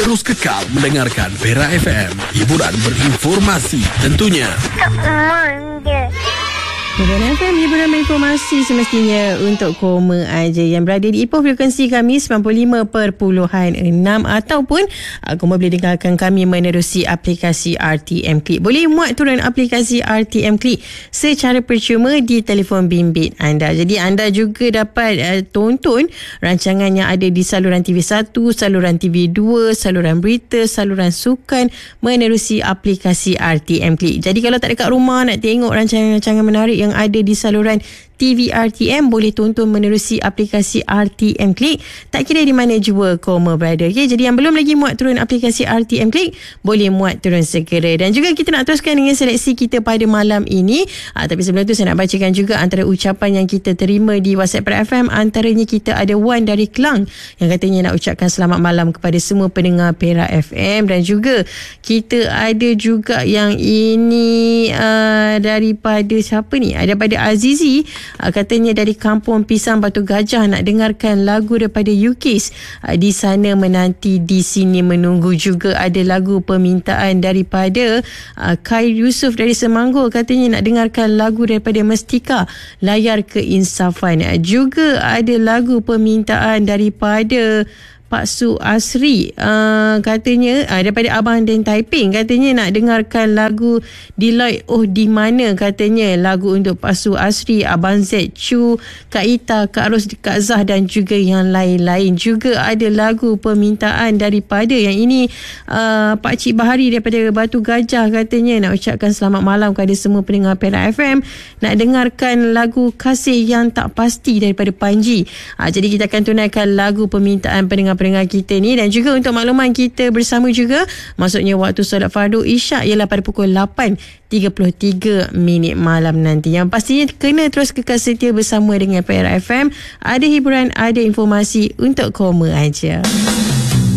Terus kekal mendengarkan Perak FM. Hiburan berinformasi tentunya. Perak FM, hiburan berinformasi semestinya untuk koma aja yang berada di Ipoh frekuensi kami 95.6 ataupun koma boleh dengarkan kami menerusi aplikasi RTM Click. Boleh muat turun aplikasi RTM Click secara percuma di telefon bimbit anda. Jadi anda juga dapat tonton rancangan yang ada di saluran TV1, saluran TV2, saluran berita, saluran sukan menerusi aplikasi RTM Click. Jadi kalau tak dekat rumah nak tengok rancangan-rancangan menarik yang ada di saluran TV RTM, boleh tonton menerusi aplikasi RTM Click tak kira di mana jua koma berada. Okay? Jadi yang belum lagi muat turun aplikasi RTM Click, boleh muat turun segera. Dan juga kita nak teruskan dengan seleksi kita pada malam ini. Tapi sebelum tu saya nak bacakan juga antara ucapan yang kita terima di WhatsApp Perak FM. Antaranya kita ada Wan dari Kelang yang katanya nak ucapkan selamat malam kepada semua pendengar Perak FM. Dan juga kita ada juga yang ini daripada siapa ni? Daripada Azizi. Katanya dari Kampung Pisang Batu Gajah nak dengarkan lagu daripada UKIS. Di sana menanti, di sini menunggu. Juga ada lagu permintaan daripada Khair Yusof dari Semanggur. Katanya nak dengarkan lagu daripada Mestika, Layar Keinsafan. Juga ada lagu permintaan daripada Pak Su Asri, katanya daripada Abang Dan Taiping, katanya nak dengarkan lagu Deloitte Oh Di Mana. Katanya lagu untuk Pak Su Asri, Abang Z, Chu, Kak Ita, Kak Ros, Kak Zah dan juga yang lain-lain. Juga ada lagu permintaan daripada yang ini Pak Cik Bahari daripada Batu Gajah. Katanya nak ucapkan selamat malam kepada semua pendengar Perak FM. Nak dengarkan lagu Kasih Yang Tak Pasti daripada Panji. Jadi kita akan tunaikan lagu permintaan pendengar kita ni. Dan juga untuk makluman kita bersama juga, maksudnya waktu solat fardu Isyak ialah pada pukul 8.33 malam nanti. Yang pastinya kena terus kekal setia bersama dengan Perak FM. Ada hiburan, ada informasi untuk koma aja.